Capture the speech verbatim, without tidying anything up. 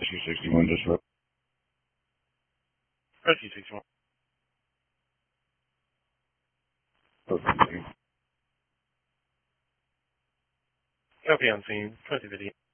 Rescue sixty-one disrupt. Rescue sixty-one. Perfect. Copy on scene. twenty video.